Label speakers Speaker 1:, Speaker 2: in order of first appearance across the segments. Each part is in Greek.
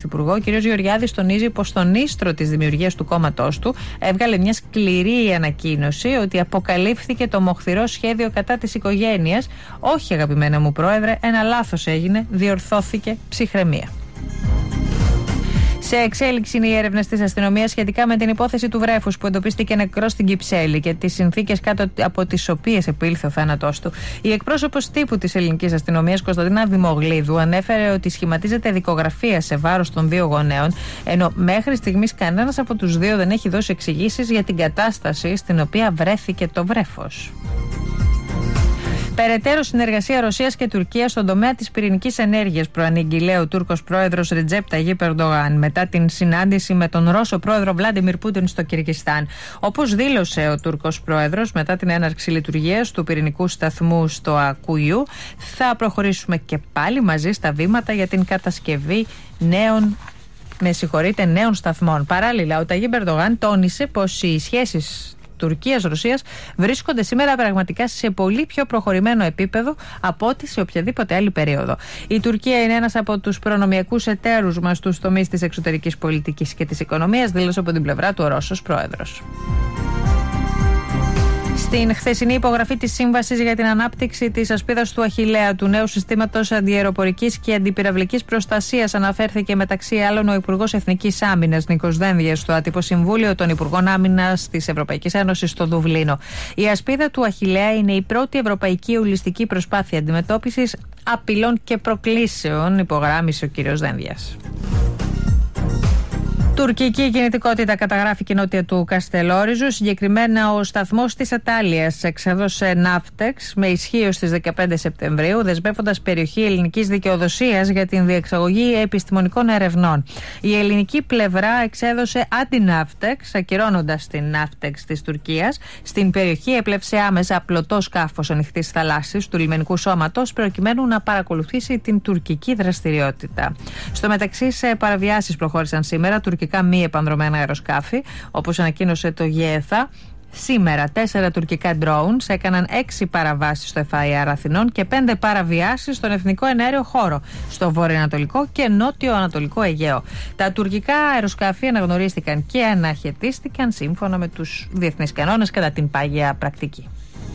Speaker 1: Πρωθυπουργό, ο κ. Γεωργιάδης τονίζει πως στον ίστρο της δημιουργίας του κόμματός του έβγαλε μια σκληρή ανακοίνωση ότι αποκαλύφθηκε το μοχθηρό σχέδιο κατά της οικογένειας. Όχι, αγαπημένα μου πρόεδρε, ένα λάθος έγινε, διορθώθηκε, ψυχραιμία. Σε εξέλιξη είναι οι έρευνες της αστυνομίας σχετικά με την υπόθεση του βρέφους που εντοπίστηκε νεκρό στην Κυψέλη και τις συνθήκες κάτω από τις οποίες επήλθε ο θάνατός του. Η εκπρόσωπος τύπου της ελληνικής αστυνομίας, Κωνσταντίνα Δημογλίδου, ανέφερε ότι σχηματίζεται δικογραφία σε βάρος των δύο γονέων, ενώ μέχρι στιγμής κανένας από τους δύο δεν έχει δώσει εξηγήσεις για την κατάσταση στην οποία βρέθηκε το βρέφος. Περαιτέρω συνεργασία Ρωσίας και Τουρκίας στον τομέα της πυρηνικής ενέργειας, προανήγγειλε ο Τούρκος πρόεδρος Ρετζέπ Ταγίπ Ερντογάν μετά την συνάντηση με τον Ρώσο πρόεδρο Βλάντιμιρ Πούτιν στο Κυργιστάν. Όπως δήλωσε ο Τούρκος πρόεδρος μετά την έναρξη λειτουργίας του πυρηνικού σταθμού στο Ακούιου, θα προχωρήσουμε και πάλι μαζί στα βήματα για την κατασκευή νέων σταθμών. Παράλληλα, ο Ταγίπ Ερντογάν τόνισε πως οι σχέσεις Τουρκίας-Ρωσίας βρίσκονται σήμερα πραγματικά σε πολύ πιο προχωρημένο επίπεδο από ό,τι σε οποιαδήποτε άλλη περίοδο. Η Τουρκία είναι ένας από τους προνομιακούς εταίρους μας στους τομείς της εξωτερικής πολιτικής και της οικονομίας, δήλωσε από την πλευρά του ο Ρώσος πρόεδρος. Στην χθεσινή υπογραφή της Σύμβασης για την Ανάπτυξη της Ασπίδας του Αχιλλέα, του νέου συστήματος αντιαεροπορικής και αντιπυραυλικής προστασίας, αναφέρθηκε μεταξύ άλλων ο Υπουργός Εθνικής Άμυνας Νίκος Δένδιας στο άτυπο Συμβούλιο των Υπουργών Άμυνας της Ευρωπαϊκής Ένωσης στο Δουβλίνο. Η Ασπίδα του Αχιλλέα είναι η πρώτη ευρωπαϊκή ολιστική προσπάθεια αντιμετώπισης απειλών και προκλήσεων, υπογράμμισε ο κ. Δένδιας. Τουρκική κινητικότητα καταγράφηκε νότια του Καστελόριζου. Συγκεκριμένα, ο σταθμός της Ατάλειας εξέδωσε ναύτεξ με ισχύ ως τις 15 Σεπτεμβρίου, δεσμεύοντας περιοχή ελληνικής δικαιοδοσίας για την διεξαγωγή επιστημονικών ερευνών. Η ελληνική πλευρά εξέδωσε αντιναύτεξ, ακυρώνοντας την ναύτεξ της Τουρκίας. Στην περιοχή έπλευσε άμεσα πλωτό σκάφος ανοιχτής θαλάσσης του λιμενικού σώματος, προκειμένου να παρακολουθήσει την τουρκική δραστηριότητα. Στο μεταξύ, σε παραβιάσεις προχώρησαν σήμερα τουρκικά μη επανδρομένα αεροσκάφη, όπως ανακοίνωσε το ΓΕΘΑ. Σήμερα 4 τουρκικά drones έκαναν 6 παραβάσεις στο FIR Αθηνών και 5 παραβιάσεις στον εθνικό εναέριο χώρο, στο βορειοανατολικό και νότιο-ανατολικό Αιγαίο. Τα τουρκικά αεροσκάφη αναγνωρίστηκαν και αναχαιτίστηκαν σύμφωνα με τους διεθνείς κανόνες κατά την πάγια πρακτική.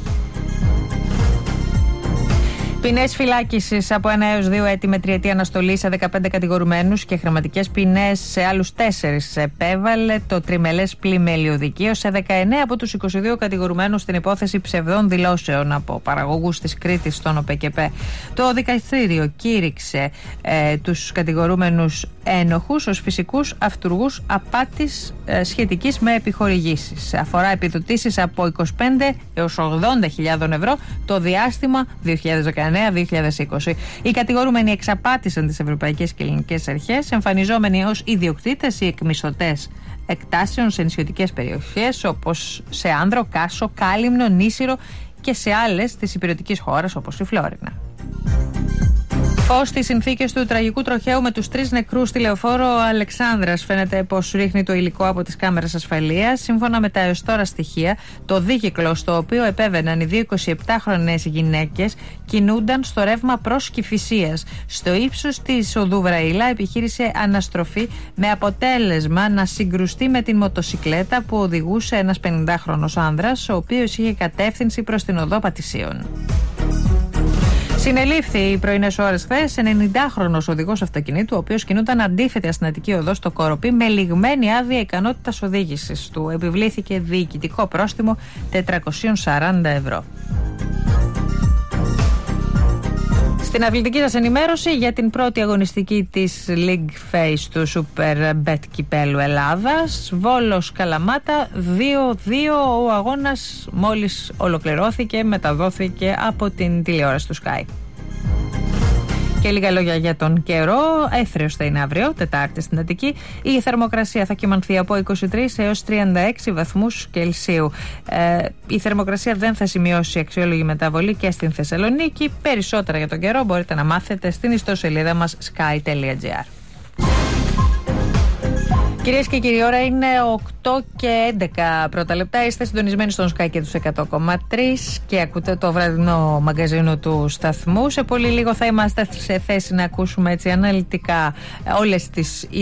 Speaker 1: Ποινές φυλάκισης από 1 έως 2 έτη με τριετή αναστολή σε 15 κατηγορουμένους και χρηματικές ποινές σε άλλους 4 επέβαλε το τριμελές πλημέλιο δικείο σε 19 από τους 22 κατηγορουμένους στην υπόθεση ψευδών δηλώσεων από παραγωγούς της Κρήτης στον ΟΠΕΚΕΠΕ. Το δικαστήριο κήρυξε τους κατηγορούμενους ένοχους ως φυσικούς αυτουργούς απάτης σχετικής με επιχορηγήσεις. Αφορά επιδοτήσεις από 25 έως 80.000 ευρώ το διάστημα 2019-2020. Οι κατηγορούμενοι εξαπάτησαν τις ευρωπαϊκές και ελληνικές αρχές, εμφανιζόμενοι ως ιδιοκτήτες ή εκμισθωτές εκτάσεων σε νησιωτικές περιοχές όπως σε Άνδρο, Κάσο, Κάλυμνο, Νήσυρο και σε άλλες της υπηρετικής χώρας όπως η Φλόρινα. Φως στις συνθήκες του τραγικού τροχαίου με τους 3 νεκρούς στη λεωφόρο Αλεξάνδρας. Φαίνεται πως ρίχνει το υλικό από τις κάμερες ασφαλείας. Σύμφωνα με τα έως τώρα στοιχεία, το δίκυκλο στο οποίο επέβαιναν οι 2 27χρονες γυναίκες κινούνταν στο ρεύμα προς Κηφισίας. Στο ύψος της οδού Βραήλα επιχείρησε αναστροφή με αποτέλεσμα να συγκρουστεί με την μοτοσικλέτα που οδηγούσε ένας 50χρονος άνδρας, ο οποίος είχε κατεύθυνση προς την οδό Πατησίων. Συνελήφθη οι πρωινές ώρες χθες 90χρονος οδηγός αυτοκινήτου, ο οποίος κινούταν αντίθετη αστυνατική οδό στο Κοροπή με λιγμένη άδεια ικανότητας οδήγησης. Του επιβλήθηκε διοικητικό πρόστιμο 440 ευρώ. Στην αθλητική σας ενημέρωση για την πρώτη αγωνιστική της League Phase του Super Bet Κυπέλλου Ελλάδας, Βόλος Καλαμάτα 2-2. Ο αγώνας μόλις ολοκληρώθηκε, μεταδόθηκε από την τηλεόραση του Sky. Και λίγα λόγια για τον καιρό. Έθριος θα είναι αύριο, Τετάρτη στην Αττική. Η θερμοκρασία θα κυμανθεί από 23 έως 36 βαθμούς Κελσίου. Η θερμοκρασία δεν θα σημειώσει αξιόλογη μεταβολή και στην Θεσσαλονίκη. Περισσότερα για τον καιρό μπορείτε να μάθετε στην ιστοσελίδα μας sky.gr. Κυρίες και κύριοι, ώρα είναι 8 και 11 πρώτα λεπτά. Είστε συντονισμένοι στον Sky και τους 100,3 και ακούτε το βραδινό μαγκαζίνο του σταθμού. Σε πολύ λίγο θα είμαστε σε θέση να ακούσουμε έτσι αναλυτικά όλες τις